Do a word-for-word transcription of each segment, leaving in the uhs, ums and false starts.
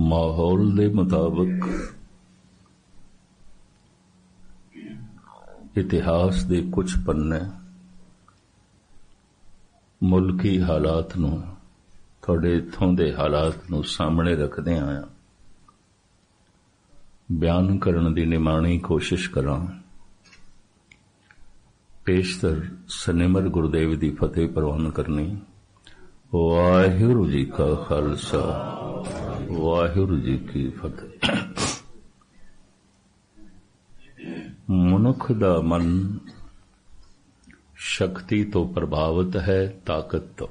ਮਾਹੌਲ ਦੇ ਮੁਤਾਬਕ ਇਤਿਹਾਸ ਦੇ ਕੁਝ ਪੰਨੇ ਮੁਲਕੀ ਹਾਲਾਤ ਨੂੰ, ਤੁਹਾਡੇ ਇੱਥੋਂ ਦੇ ਹਾਲਾਤ ਨੂੰ ਸਾਹਮਣੇ ਰੱਖਦੇ ਆਇਆ ਬਿਆਨ ਕਰਨ ਦੀ ਨਿਮਾਣੀ ਕੋਸ਼ਿਸ਼ ਕਰਾਂ। ਪੇਸ਼ਤਰ ਸਨਿਮਰ ਗੁਰਦੇਵ ਦੀ ਫਤਿਹ ਪ੍ਰਵਾਨ ਕਰਨੀ। ਵਾਹਿਗੁਰੂ ਜੀ ਕਾ ਖਾਲਸਾ, ਵਾਹਿਗੁਰੂ ਜੀ ਕੀ ਫਤਿਹ। ਮਨੁੱਖ ਦਾ ਮਨ ਸ਼ਕਤੀ ਤੋਂ ਪ੍ਰਭਾਵਿਤ ਹੈ, ਤਾਕਤ ਤੋਂ।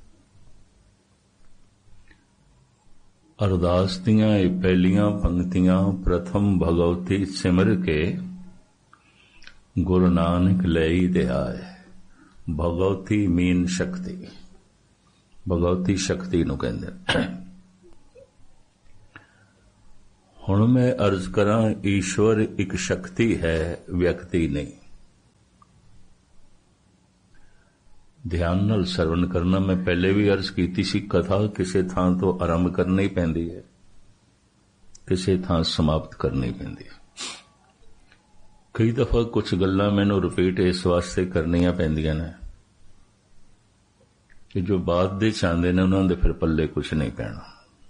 ਅਰਦਾਸ ਦੀਆਂ ਇਹ ਪਹਿਲੀਆਂ ਪੰਕਤੀਆਂ ਪ੍ਰਥਮ ਭਗਵਤੀ ਸਿਮਰ ਕੇ ਗੁਰੂ ਨਾਨਕ ਲਈ ਦੇ ਆਏ। ਭਗਵਤੀ ਮੀਨ ਸ਼ਕਤੀ, ਭਗਵਤੀ ਸ਼ਕਤੀ ਨੂੰ ਕਹਿੰਦੇ। ਹੁਣ ਮੈਂ ਅਰਜ਼ ਕਰਾਂ, ਈਸ਼ਵਰ ਇੱਕ ਸ਼ਕਤੀ ਹੈ, ਵਿਅਕਤੀ ਨਹੀਂ। ਧਿਆਨ ਨਾਲ ਸਰਵਣ ਕਰਨਾ। ਮੈਂ ਪਹਿਲੇ ਵੀ ਅਰਜ਼ ਕੀਤੀ ਸੀ, ਕਥਾ ਕਿਸੇ ਥਾਂ ਤੋਂ ਆਰੰਭ ਕਰਨੀ ਪੈਂਦੀ ਹੈ, ਕਿਸੇ ਥਾਂ ਸਮਾਪਤ ਕਰਨੀ ਪੈਂਦੀ ਹੈ। ਕਈ ਦਫਾ ਕੁਝ ਗੱਲਾਂ ਮੈਨੂੰ ਰਿਪੀਟ ਇਸ ਵਾਸਤੇ ਕਰਨੀਆਂ ਪੈਂਦੀਆਂ ਨੇ ਕਿ ਜੋ ਬਾਅਦ ਦੇ ਚਾਹੁੰਦੇ ਨੇ ਉਹਨਾਂ ਦੇ ਫਿਰ ਪੱਲੇ ਕੁਝ ਨਹੀਂ ਪੈਣਾ।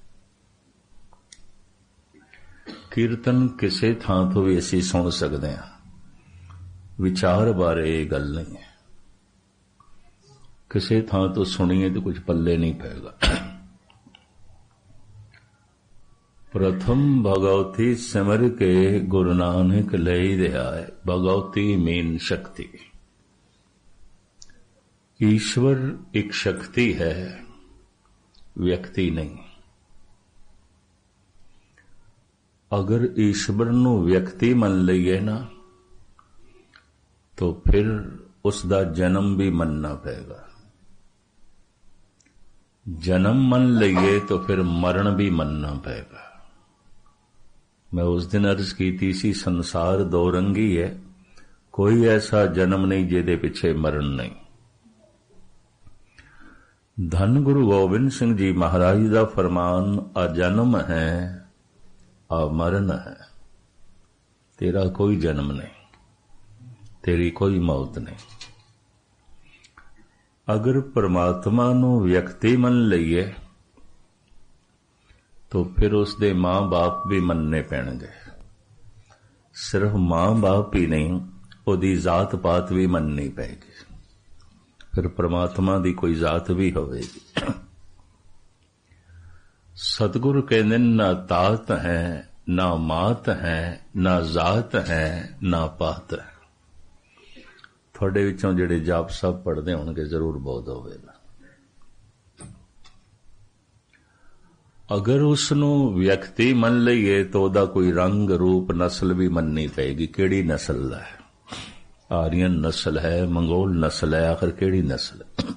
ਕੀਰਤਨ ਕਿਸੇ ਥਾਂ ਤੋਂ ਵੀ ਅਸੀਂ ਸੁਣ ਸਕਦੇ ਹਾਂ, ਵਿਚਾਰ ਬਾਰੇ ਇਹ ਗੱਲ ਨਹੀਂ ਹੈ। ਕਿਸੇ ਥਾਂ ਤੋਂ ਸੁਣੀਏ ਤਾਂ ਕੁਝ ਪੱਲੇ ਨਹੀਂ ਪਏਗਾ। प्रथम भगवती सिमर के गुरु नानक लई दे आए। भगवती मीन शक्ति। ईश्वर एक शक्ति है, व्यक्ति नहीं। अगर ईश्वर नू व्यक्ति मन लईए ना तो फिर उसका जन्म भी मनना पेगा। जन्म मन लईए तो फिर मरण भी मनना पेगा। मैं उस दिन अर्ज की सी, संसार दो रंगी है, कोई ऐसा जन्म नहीं जिहदे पिछे मरण नहीं। धन गुरु गोबिंद सिंह जी महाराज का फरमान, आ जन्म है आ मरण है। तेरा कोई जन्म नहीं, तेरी कोई मौत नहीं। अगर परमात्मा नू व्यक्ति मन लईए तो फिर उसदे मां बाप भी मनने पैणगे। सिर्फ मां बाप ही नहीं, उहदी जात पात भी मननी पैगी। फिर परमात्मा दी कोई जात भी होवेगी। सतगुरु कहंदे ना तात है, ना मात है, ना जात है, ना पात है। थोड़े विचों जिहड़े जाप साहब पढ़दे होणगे जरूर बोध होवेगा। अगर उसनू व्यक्ति मन लईए तो उहदा कोई रंग रूप नस्ल भी मननी पेगी। केड़ी नस्ल है? आर्यन नस्ल है, मंगोल नस्ल है, आखिर केड़ी नस्ल है?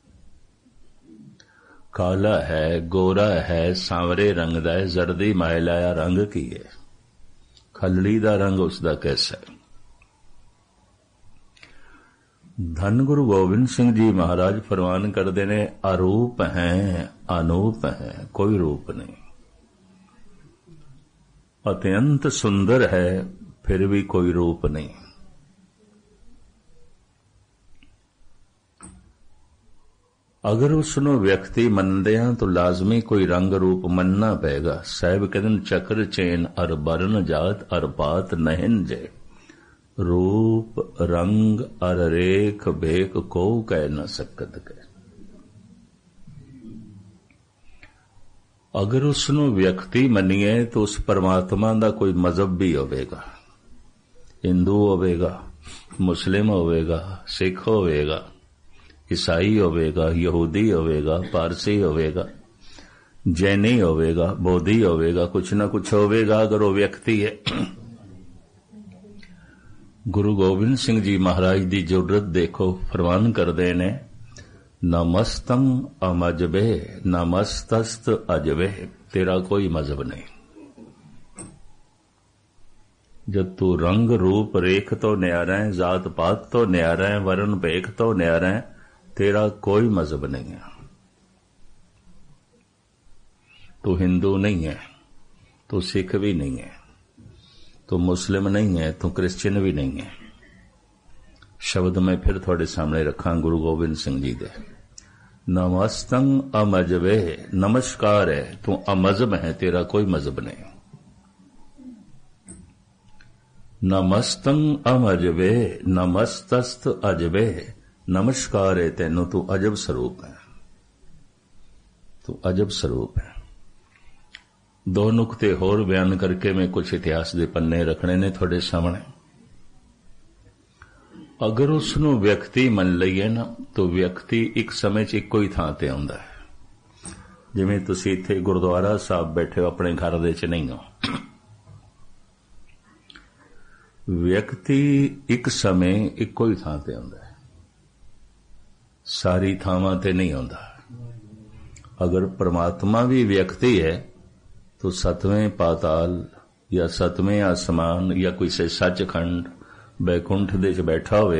काला है, गोरा है, सांवरे रंग दा है, जर्दी मायलाया रंग की है, खलड़ी दा रंग उसदा कैसा है? धन गुरु गोबिंद सिंह जी महाराज फरमान करते ने, अरूप हैं अनूप हैं, कोई रूप नहीं। अत्यंत सुंदर है, फिर भी कोई रूप नहीं। अगर उसनों व्यक्ति मनदे हैं तो लाजमी कोई रंग रूप मनना पेगा। साहिब कहते चक्र चेन अर बरन जात अर पात नहिन जे, रूप रंग अर रेख बेख को कह न सकत के। अगर उसनू व्यक्ति मनीए तो उस परमात्मा का कोई मजहब भी होवेगा। हिंदू होवेगा, मुस्लिम होवेगा, सिख होवेगा, ईसाई होवेगा, यहूदी होवेगा, पारसी होवेगा, जैनी होवेगा, बोधी होवेगा, कुछ ना कुछ होवेगा अगर वो व्यक्ति है। गुरु गोबिंद सिंह जी महाराज की जुर्रत देखो, फरमान करते ने, नमस्तं अमजबे नमस्तस्त अजबे। तेरा कोई मजहब नहीं। जब तू रंग रूप रेख तो न्यारा है, जात पात तो न्यारा है, वर्ण भेख तो न्यारा है, तेरा कोई मजहब नहीं है। तू हिंदू नहीं है, तो सिख भी नहीं है, तो मुस्लिम नहीं है, तो क्रिश्चियन भी नहीं है। शब्द मैं फिर थोड़े सामने रखा गुरु गोबिंद सिंह जी दे। नमस्तं अमजबे, नमस्कार है, तू अमजब है, तेरा कोई मजहब नहीं। नमस्तं अमजबे, नमस्तस्त अजबे, नमस्कार है तेनू, तू अजब स्वरूप है, तू अजब स्वरूप है। दो नुकते होर बयान करके मैं कुछ इतिहास दे पन्ने रखने ने थोड़े सामने। अगर उसनू व्यक्ति मन लईए ना, तो व्यक्ति एक समय च इक्को ही थां ते आउंदा है। जिवें तुसीं इत्थे गुरुद्वारा साहब बैठे हो, अपने घर दे च नहीं हो। व्यक्ति एक समय इक्को ही थां ते आउंदा है, सारी थावां ते नहीं आउंदा। अगर परमात्मा भी व्यक्ति है तो सतवें पाताल या सतवें आसमान या कोई से सचखंड बैकुंठ दे च बैठा होवे